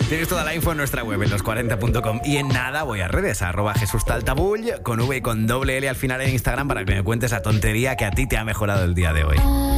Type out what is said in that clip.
Tienes toda la info en nuestra web, en los40.com. Y en nada voy a redes, @JesusTaltabull, con V y con doble L al final en Instagram, para que me cuentes la tontería que a ti te ha mejorado el día de hoy.